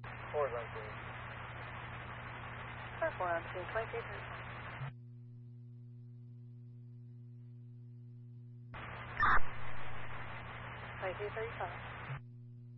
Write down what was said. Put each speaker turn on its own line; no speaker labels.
Forward line, please.
Purple on scene 2335. Twenty-two 35.